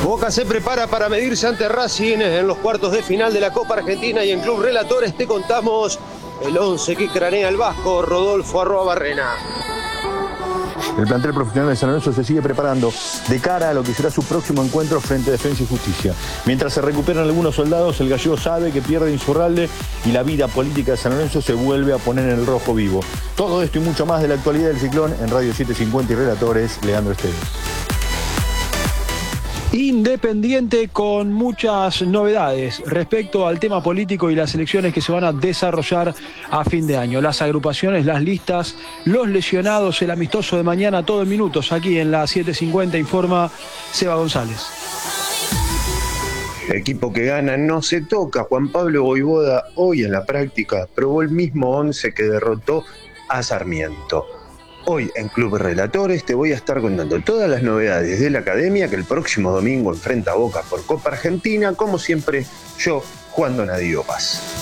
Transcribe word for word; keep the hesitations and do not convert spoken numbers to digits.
Boca se prepara para medirse ante Racing en los cuartos de final de la Copa Argentina y en Club Relatores te contamos el once que cranea el vasco Rodolfo Arroa Barrena. El plantel profesional de San Lorenzo se sigue preparando de cara a lo que será su próximo encuentro frente a Defensa y Justicia. Mientras se recuperan algunos soldados, el gallego sabe que pierde Insaurralde y la vida política de San Lorenzo se vuelve a poner en el rojo vivo. Todo esto y mucho más de la actualidad del Ciclón en Radio setecientos cincuenta y Relatores, Leandro Esteves. Independiente con muchas novedades respecto al tema político y las elecciones que se van a desarrollar a fin de año. Las agrupaciones, las listas, los lesionados, el amistoso de mañana, todo en minutos. Aquí en la setecientos cincuenta informa Seba González. Equipo que gana no se toca. Juan Pablo Voivoda hoy en la práctica probó el mismo once que derrotó a Sarmiento. Hoy en Club Relatores te voy a estar contando todas las novedades de la academia que el próximo domingo enfrenta a Boca por Copa Argentina, como siempre yo, Juan Donadío Paz.